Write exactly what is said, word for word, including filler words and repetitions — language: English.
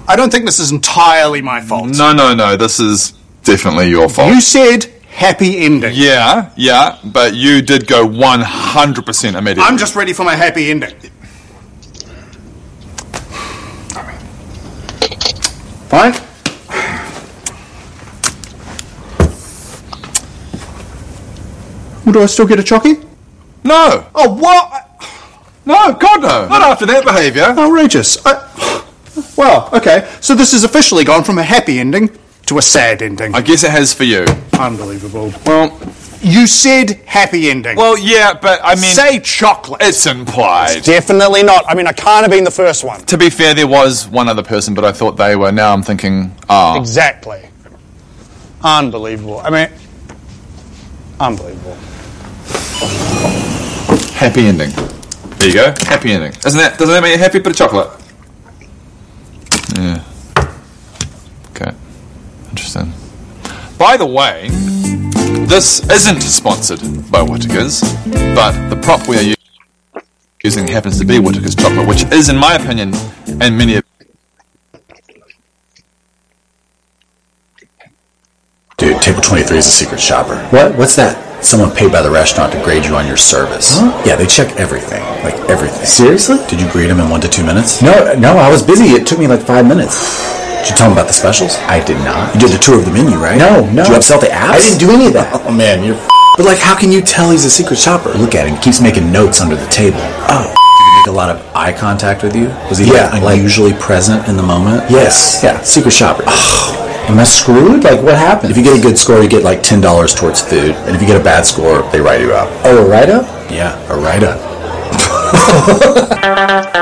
I don't think this is entirely my fault. No, no, no. This is definitely your fault. You said happy ending. Yeah, yeah, but you did go one hundred percent immediately. I'm just ready for my happy ending. Fine. Well, do I still get a chocky? No. Oh, what? No, God no. Not after that behaviour. Outrageous. I... Well, okay. So this has officially gone from a happy ending to a sad ending. I guess it has for you. Unbelievable. Well, you said happy ending. Well, yeah, but I mean... Say chocolate. It's implied. It's definitely not. I mean, I can't have been the first one. To be fair, there was one other person, but I thought they were. Now I'm thinking, oh. Exactly. Unbelievable. I mean, unbelievable. Happy ending. There you go. Happy ending. Doesn't that, doesn't that make you happy? Bit of chocolate. Yeah. Okay. Interesting. By the way, this isn't sponsored by Whittaker's, but the prop we are using happens to be Whittaker's chocolate, which is, in my opinion, and many of... Dude, table twenty-three is a secret shopper. What? What's that? Someone paid by the restaurant to grade you on your service. Huh? Yeah, they check everything. Like, everything. Seriously? Did you grade them in one to two minutes? No, no, I was busy. It took me like five minutes. Did you tell them about the specials? I did not. You did a tour of the menu, right? No, no. Did you upsell the apps? I didn't do any of that. Oh, man, you're f***. But, like, how can you tell he's a secret shopper? Look at him. He keeps making notes under the table. Oh. Did he make a lot of eye contact with you? Was he, yeah, like, unusually like, present in the moment? Yes. Yeah, secret shopper. Oh. Am I screwed? Like, what happened? If you get a good score, you get, like, ten dollars towards food. And if you get a bad score, they write you up. Oh, a write-up? Yeah, a write-up.